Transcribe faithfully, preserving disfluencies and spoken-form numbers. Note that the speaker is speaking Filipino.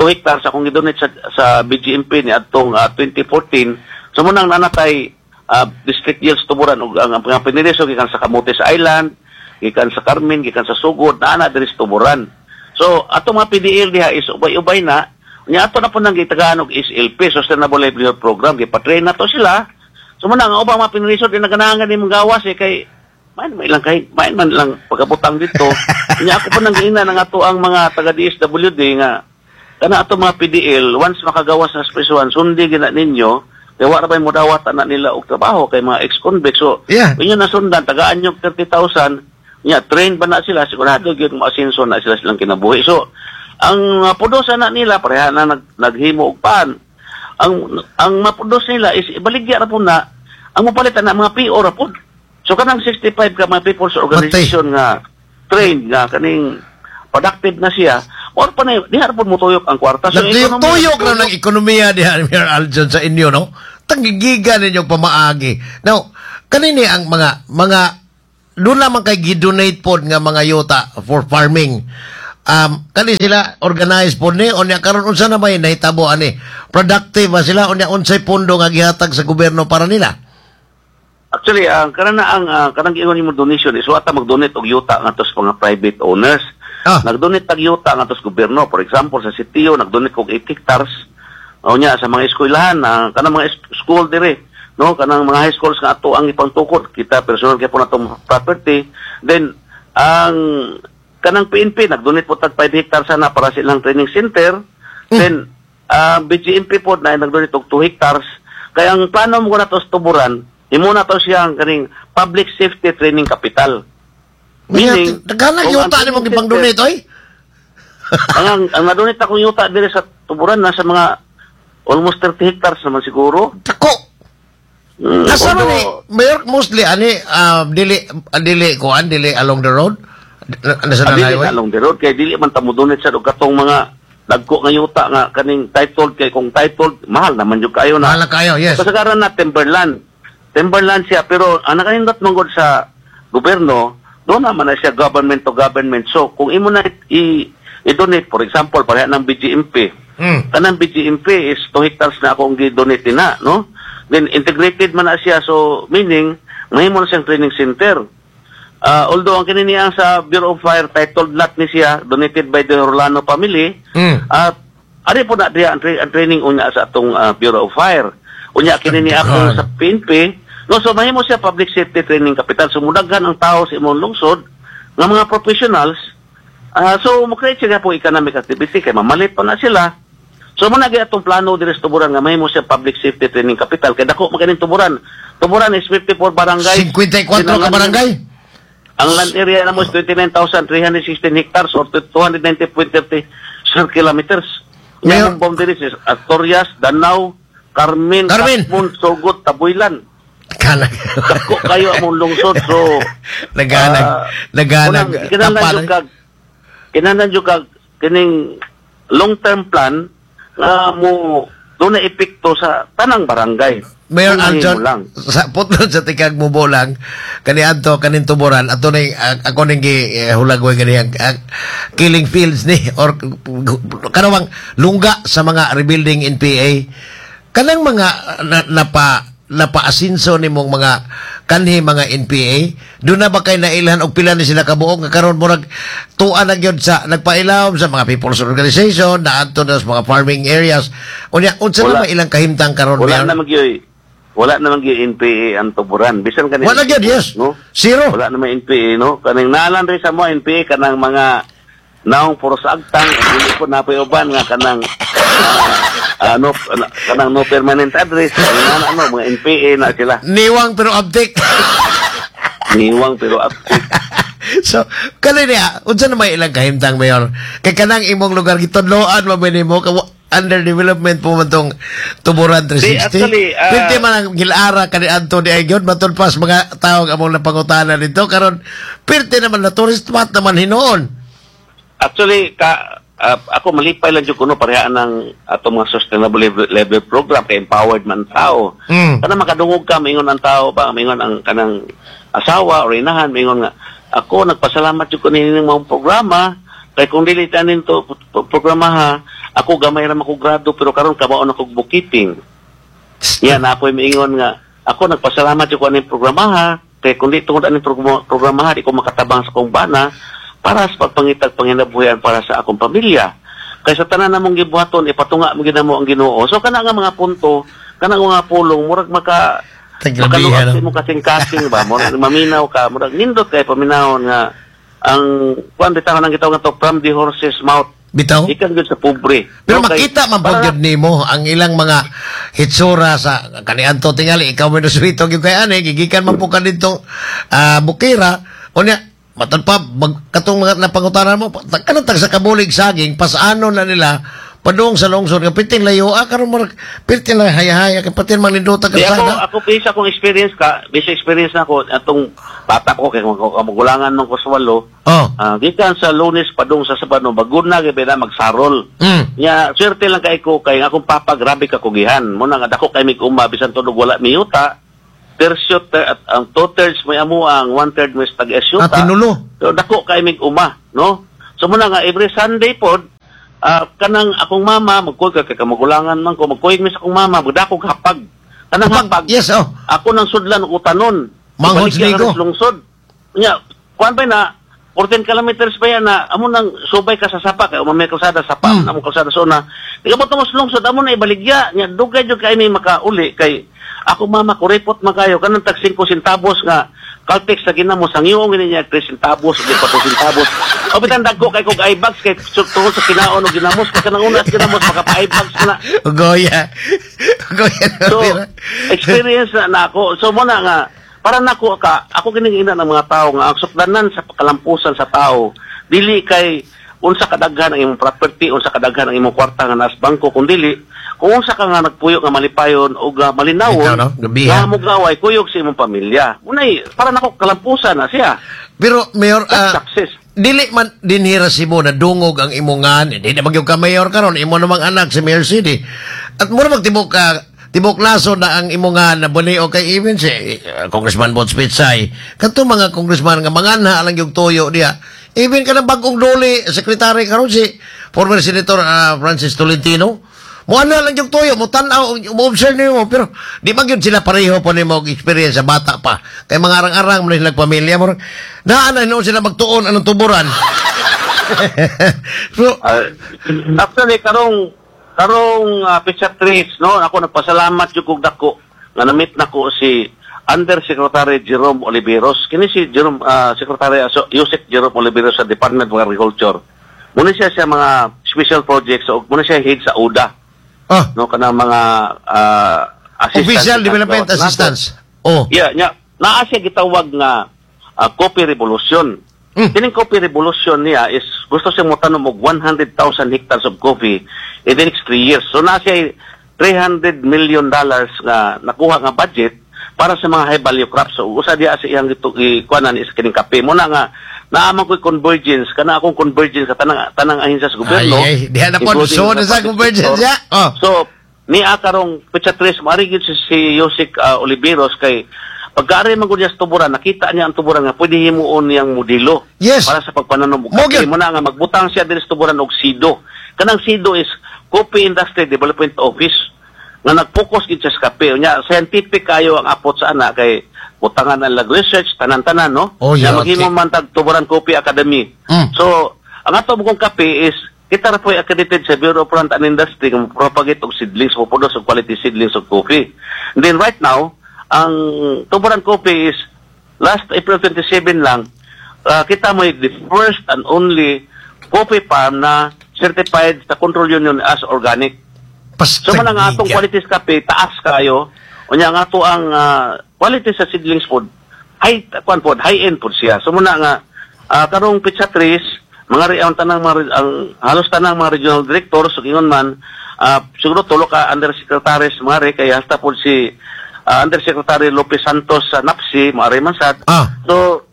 two hectares akong gidonate sa sa B G M P ni atong uh, twenty fourteen. So munang nanatay uh, district yields tuburan ug ang mga piniriso gikan sa Camotes Island, gikan sa Carmen, gikan sa Sugod, na ana diri sa tuburan. So ato mga P D L diha is ubay-ubay na. Nya ato na po nang gitagaan og S L P, Sustainable Livelihood Program, gipatrain na to sila. So munang ang ubang mga piniriso din naganahangan ni mga gawas eh kay main man lang kay main man lang pagkabutang dito. Nya ako po nang giingnan ng ato ang mga taga D S W D nga kana ato mga P D L once makagawas na speswan sundi gina ninyo. Kaya wala ba yung mudawat na nila og trabaho kay mga ex-convict. So, yeah. Inyo nasundan, tagaan nyo thirty thousand, niya, train ba na sila, sigurado yun maasinso na sila silang kinabuhi. So, ang mapudos na nila, pareha na nag, naghimo og paan. Ang ang mapudos nila is, ibaligya na po na, ang mapalitan na mga P O ra po. So, kanang sixty-five ka mga people's organization nga, trained nga, kaning productive na siya, or pa na, di harapon mo tuyok ang kwarta. So, nagtuyok na ng ekonomiya di Mayor Aljon sa inyo, no? Tangigiga ninyong pamaagi. Now, kanini ang mga, mga, doon naman kay gidonate po nga mga yuta for farming. Um, kani sila organized po ni, o niya karon unsa na may nahitabo ani? Productive ba sila, o niya unsay pondo nga gihatag sa gobyerno para nila? Actually, ang uh, karana ang uh, kanang giingon mo donation is wata mag-donate og yuta ngadto sa mga private owners. Ah. Nag-donate tag yuta ngadto sa gobyerno. For example, sa Sitio nag-donate og eight hectares. O niya sa mga eskwelahan, uh, kanang mga school dire, no, kanang mga high schools nga ato ang ipangtukod kita personal kay po natong property. Then ang kanang P N P nag-donate po tag five hectares sana para silang training center. Mm. Then uh, B G M P po na nag-donate og two hectares. Kaya ang plano mo na to sa tuburan, imo na to siyang kaning public safety training capital. Meaning, naghanag yuta ni mong ipang-donate, oy? ang ang nadonate akong yuta dire sa tuburan nasa mga almost thirty hectares naman siguro. Tako. Mm, Nasa man ni Mayor mostly ani uh, dili uh, dili ko an dili along the road. Nasa na highway along the road kay dili man ta mo donate sa katong mga dagko nga yuta nga kaning titled kay kung titled mahal naman jud kayo na. Mahal kayo, yes. Kasagaran na timberland. Timberland siya pero ang nakanindot manggod sa gobyerno doon naman na siya government to government. So, kung imo na i- i-donate, for example, pareha ng B G M P, mm. kanang B G M P is two hectares na akong gi-donate na, no? Then, integrated man na siya. So, meaning, mahimo na siyang training center. Uh, although, ang kininiang sa Bureau of Fire, titled lot ni siya, donated by the Orlano family, mm. at ari po na diya ang, tra- ang training unya sa atong uh, Bureau of Fire. Unya, kininiang ako sa P N P, no, so mahimo siya public safety training capital. So mudaghan ang tao sa imong lungsod ng mga professionals. Uh, so mo-create siya po economic activity kay mamalit pa na sila. So mo nagi atong plano diri sa tuburan nga mahimo siya public safety training capital kay dako maganing tuburan. Tuburan is fifty-four barangay. fifty-four ka barangay. Ang land area na mo is twenty-nine thousand three hundred sixteen hectares or two hundred ninety point three square kilometers. Yung boundaries is Asturias, Danau, Carmen, Carmen. Katmon, Sugod, Tabuilan. Kanag. Dako kayo among lungsod. So, naganag. Uh, naganag. Kinahanglan yung kag, kinahanglan yung kag, kining long-term plan na mo doon na epekto sa tanang barangay. Mayor Aljon, sa putol sa tikag mo bolang, kani adto kanin tuburan, ato na uh, ako nang gihulagway gani ang uh, killing fields ni, or kanawang lungga sa mga rebuilding N P A. Kanang mga na, napa napaasinso ni mong mga kanhi mga N P A, doon na ba kayo nailhan o pila ni sila kabuok nga karon mo nag tuan na gyud sa nagpailawom sa mga people's organization na adto na sa mga farming areas. Unya unsa na ilang kahimtang karon wala na magyoy wala na magyoy N P A ang tuburan bisan kanang wala gyud, yes, no? Zero wala na may N P A, no, kanang naalan rin sa mo N P A kanang mga naong puro sa agtang dili ko na uban nga kanang uh, ano kanang no permanent address ano ano mga N P A na sila niwang pero update niwang pero update. So kani niya unsa na may ilang kahimtang mayor kay kanang imong lugar gitudloan mabini mo under development po man tong tuburan three sixty. Actually, uh, Pwede man ang gilara kani adto di ay gyud matod pas mga tawo among napangutanan dito karon pwede naman na tourist spot naman hinoon. Actually, ka, uh, ako malipay lang dyan kuno parehaan ng atong mga sustainable level program kay empowered man tao. Mm. Kana makadungog ka, maingon ang tao ba, maingon ang kanang asawa o inahan, maingon nga, ako nagpasalamat dyan ko ninin mga programa, kay kung dili tanin to programa ha, ako gamay ra ako grado pero karon kabaon ako bookkeeping. Yan na ako'y miingon nga ako nagpasalamat yung aning programaha kay kundi tungod aning programa, programaha di ko makatabang sa kong bana para sa pagpangitag panginabuhian para sa akong pamilya. Kay sa tanan namong gibuhaton ipatunga mo ginamo ang Ginoo. So kana nga mga punto, kana nga mga pulong murag maka makaluwas mo kasing-kasing ba, murag maminaw ka, murag nindot kay paminawon nga ang kuan bitaw nang gitawag nga to from the horse's mouth. Bitaw? Ikan gyud sa pobre. Pero So, kay- makita man po para- gyud nimo ang ilang mga hitsura sa kaniadto tingali ikaw mo nasuito gyud kay ani gigikan man po ka dito ah bukira unya matod pa mag, katong mga napangutaran mo kanang tag sa kabulig saging pasano na nila padung sa lungsod nga piting layo ah karon mo piting lang hayahaya kay patin man ninduta ka Di ako, sana. ako base akong experience ka, base experience na ako, atong bata ko, kaya magulangan ng kuswalo, Oh. uh, gikan sa Lunes padung sa Sabado, baguna gabi na magsarol. Mm. Nya, swerte lang kay ko, kay akong papa, grabe kakugihan. Muna nga, dako kay mig uma, bisan tulog wala miyuta, tercio, ter, at ang two-thirds may amo, ang one-third may tag-esyuta. Ah, tinulo. So, dako kay mig uma, no? So, muna nga, every Sunday pod, ah, kanang akong mama, magkuy ka, kay kamagulangan man ko, magkuy mi sa akong mama, magdako hapag. Kanang hapag, Yes, oh. ako nang sudlan o utanon. Manghod Ibalik yan ligo. ang lungsod. Nya, kuan ba na, fourteen kilometers pa yan na, amo nang subay ka sa sapa, kaya umamay kalsada, sapa, Hmm. amo kalsada so na, di ka mo sa lungsod, amo na ibaligya, nya, dugay dyan kayo may makauli, kay, ako mama, kuripot makayo, kanang tag cinco centavos nga, Caltex na ginamo, sangyong gini niya, three centavos, di pa two centavos. O bitan dagko kay kog eyebags, kay tungkol sa kinaon o ginamos, kay kanang una at ginamos, makapa-eyebags ka na. Goya. Goya. So, experience na, na ako. So, muna nga, para nako ka, ako ginigina ng mga tao nga, ang sukdanan sa kalampusan sa tao, dili kay unsa kadaghan ang imong property, unsa kadaghan ang imong kwarta nga nas bangko, kung dili, kung unsa ka nga nagpuyo nga malipayon o nga malinawon, Ikaw, no? Gabi, ha? nga mo gaway, kuyog sa imong pamilya. Unay, para nako kalampusan na siya. Pero, Mayor, That's ah, success. dili man dinhira si mo na dungog ang imongan, hindi na magyog ka mayor karon, imo namang anak si Mayor City. At mura magtibok ka, tibok laso na ang imongan na buni o kay even si uh, Congressman Bots Pitsay. Kanto mga congressman nga manganha lang yung toyo diya. Even ka na bagong doli, sekretary karon si former Senator uh, Francis Tolentino. Mo ana lang yung toyo, mo tan-aw, mo observe nimo, pero di ba gyud sila pareho po nimo og experience sa bata pa. Kay mga arang-arang mo nilang pamilya mo. Naana no sila magtuon anong tuburan. So, Uh, actually, karong karong uh, pediatrics, no, ako nagpasalamat jud kog dako nga na-meet nako si Undersecretary Jerome Oliveros. Kini si Jerome uh, Secretary so, Yusek Jerome Oliveros sa Department of Agriculture. Muna siya sa mga special projects, so muna siya head sa U D A, oh, no, kanang mga uh, assistance. official development Nato- assistance. Oh. Yeah, nya naa siya gitawag nga uh, Coffee Revolution. Mm. Kining coffee revolution niya is gusto siya mo tanom og one hundred thousand hectares of coffee in the next three years. So na siya three hundred million dollars nga nakuha nga budget para sa mga high value crops. So usa diya sa iyang ito ikuanan is kining kape. Mo na nga naaman ko convergence kana akong convergence sa tanang tanang ahensya sa gobyerno. Ay, ay, diha na po, including so na sa sa public convergence sector. ya. Oh. So ni akarong pediatrics marigid si, si Yusek uh, Oliveros kay pagkari man gud niya sa tuburan, nakita niya ang tuburan nga pwede himuon niyang modelo Yes. para sa pagpananom og Mo kape. gyud. Mo na nga magbutang siya diri sa tuburan og SIDO. Kanang SIDO is Coffee Industry Development Office nga nag-focus gid siya sa kape. Nya scientific kayo ang apot sa ana kay butangan ang lag research tanan-tanan no. Oh, yeah, Nga maghimo okay. man tag tuburan Coffee Academy. Mm. So ang ato mong kape is kita ra po'y accredited sa Bureau of Plant and Industry nga propagate og seedlings o produce og quality seedlings of coffee. And then right now, ang tuburan coffee is last April twenty-seven lang, uh, kita mo the first and only coffee farm na certified sa Control Union as organic. So man ang atong quality sa kape, taas kayo. Unya nga ato ang uh, quality sa seedlings food, high, kwan pod, high-end pod siya. So muna nga, uh, karong pizza trees, mga ri- ang tanang mga, ang halos tanang mga regional directors, so ingon man, uh, siguro tulo ka undersecretaries, mga ri, kaya hasta po si uh, Undersecretary Lopez Santos sa N A P S I, mga ri man sad. Ah. So,